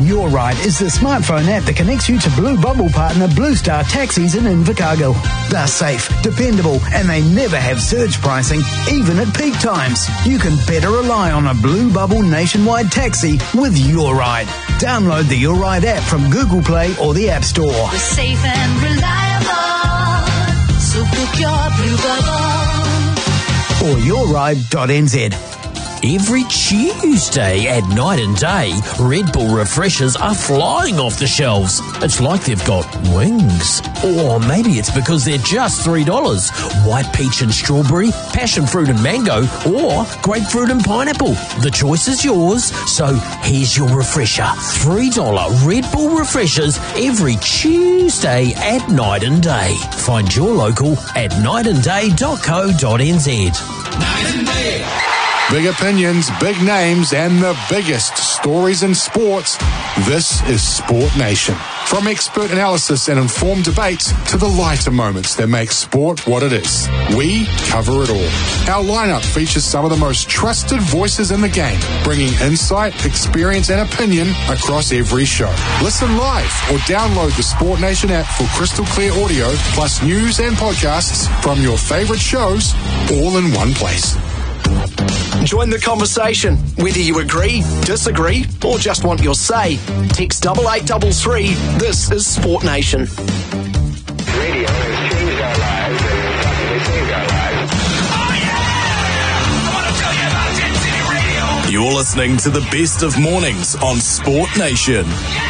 Your Ride is the smartphone app that connects you to Blue Bubble partner Blue Star Taxis in Invercargill. They're safe, dependable, and they never have surge pricing, even at peak times. You can better rely on a Blue Bubble nationwide taxi with Your Ride. Download the Your Ride app from Google Play or the App Store. We're safe and reliable, so book your Blue Bubble. Or yourride.nz. Every Tuesday at Night and Day, Red Bull refreshers are flying off the shelves. It's like they've got wings. Or maybe it's because they're just $3. White peach and strawberry, passion fruit and mango, or grapefruit and pineapple. The choice is yours, so here's your refresher. $3 Red Bull refreshers every Tuesday at Night and Day. Find your local at nightandday.co.nz. Night and Day. Big opinions, big names, and the biggest stories in sports. This is Sport Nation. From expert analysis and informed debates to the lighter moments that make sport what it is, we cover it all. Our lineup features some of the most trusted voices in the game, bringing insight, experience, and opinion across every show. Listen live or download the Sport Nation app for crystal clear audio, plus news and podcasts from your favorite shows, all in one place. Join the conversation. Whether you agree, disagree, or just want your say, text 8833. This is Sport Nation. Radio has changed our lives and has possibly saved our lives. Oh yeah! I want to tell you about Jet City Radio. You're listening to the best of mornings on Sport Nation.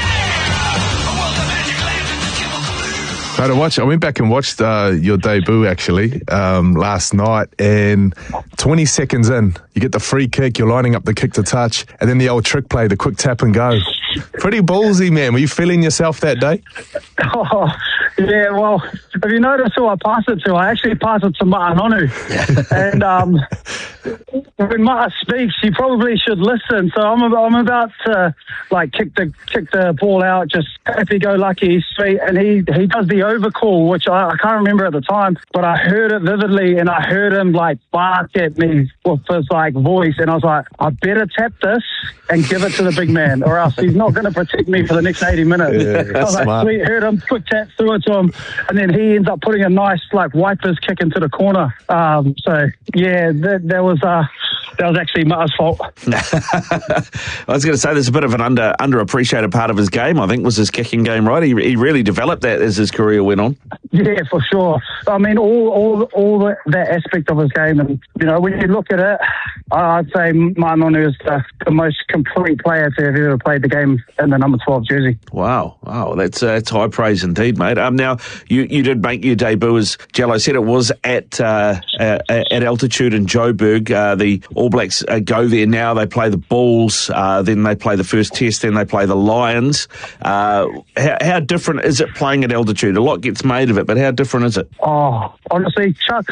I went back and watched your debut actually last night, and 20 seconds in, you get the free kick, you're lining up the kick to touch, and then the old trick play, the quick tap and go. Pretty ballsy, man. Were you feeling yourself that day? Oh, yeah, well, have you noticed who I passed it to? I actually passed it to Ma'anonu. And when Ma'a speaks, you probably should listen. So I'm about to kick the ball out, just happy-go-lucky, sweet, and he does the overcall, which I can't remember at the time, but I heard it vividly, and I heard him bark at me with his voice, and I was like, I better tap this and give it to the big man, or else he's not going to protect me for the next 80 minutes. Yeah, I was smart. Sweet, heard him, quick tap through it to him, and then he ends up putting a nice wipers kick into the corner. So yeah, that was actually Ma'a's fault. I was going to say there's a bit of an underappreciated part of his game, I think, was his kicking game, right? He really developed that as his career went on. Yeah, for sure. I mean, all that aspect of his game, and when you look at it, I'd say Ma'anonu is the most complete player to have ever played the game in the number 12 jersey. Wow, that's high praise indeed, mate. Now you did make your debut, as Jello said, it was at altitude in Joburg. The All Blacks go there now. They play the Bulls, then they play the first test, then they play the Lions. How different is it playing at altitude? A lot gets made of it, but how different is it? Oh, honestly, chuck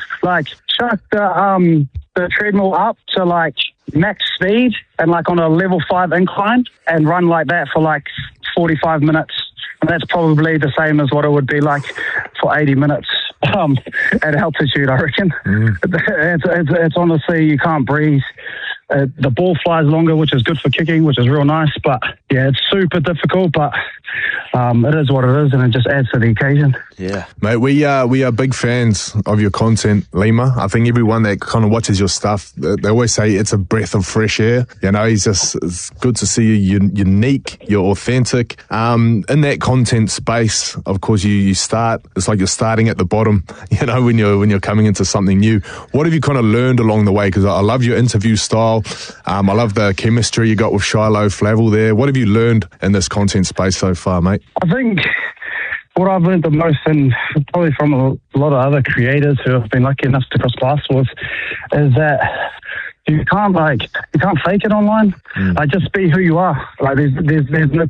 the treadmill up to max speed and on a level 5 incline and run like that for 45 minutes. And that's probably the same as what it would be for 80 minutes at altitude, I reckon. It's honestly, you can't breathe. The ball flies longer, which is good for kicking, which is real nice. But yeah, it's super difficult, but it is what it is, and it just adds to the occasion. Yeah, mate, we are big fans of your content, Lima. I think everyone that kind of watches your stuff, they always say it's a breath of fresh air. It's good to see you unique, you're authentic. In that content space, of course, you start. It's like you're starting at the bottom. When you're coming into something new. What have you kind of learned along the way? Because I love your interview style. I love the chemistry you got with Shiloh Flavel there. What have you learned in this content space so far, mate? I think what I've learned the most, and probably from a lot of other creators who have been lucky enough to cross paths with, is that you can't fake it online. Just be who you are. There's no